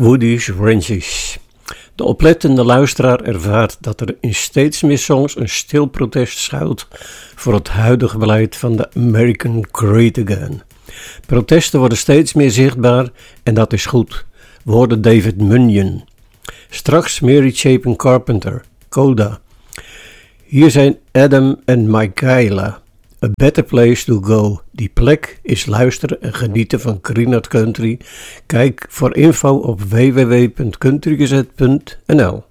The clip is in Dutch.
Woody's Ranges. De oplettende luisteraar ervaart dat er in steeds meer songs een stil protest schuilt voor het huidige beleid van de American Great Again. Protesten worden steeds meer zichtbaar en dat is goed, woordde David Munyon. Straks Mary Chapin Carpenter, Coda. Hier zijn Adam en Michaela. A Better Place to Go. Die plek is luisteren en genieten van Crooner Country. Kijk voor info op www.countrygazette.nl.